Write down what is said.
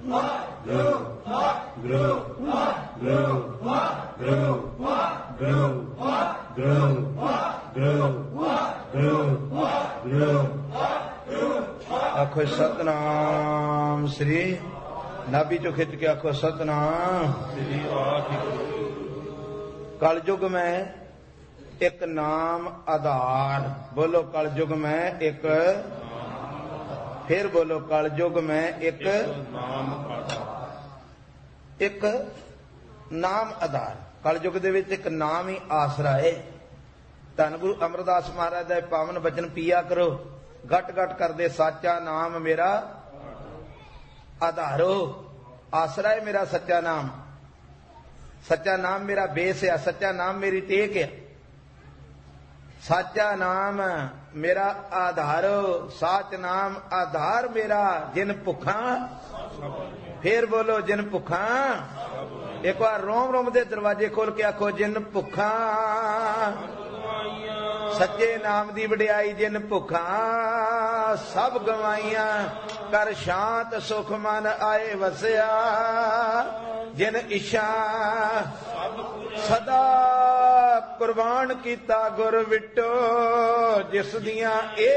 आखो सतनाम श्री नाभि चो खिंच के आखो सतनाम श्री। कलयुग में एक नाम आधार, बोलो कलयुग में एक, फिर बोलो कलयुग में एक नाम आधार, एक नाम आधार। कलयुग दे विच एक नाम ही आसरा है। धन गुरु अमरदास महाराज दा पावन वचन पिया करो, घट घट करदे साचा नाम मेरा आधारो, आसरा है मेरा सच्चा नाम। सच्चा नाम मेरा बेस है, सच्चा नाम मेरी टेक है। साचा नाम मेरा आधारो, साच नाम आधार मेरा। जिन भुखा, फिर बोलो जिन भुखा। एक बार रोम रोम दे दरवाजे खोल के आखो जिन भुखा सच्चे नाम दी वडियाई। जिन भुखा सब गवाइया, कर शांत सुख मन आए वसिया। जिन इच्छा सदा कुर्बान कीता गुर विटो, जिस दियां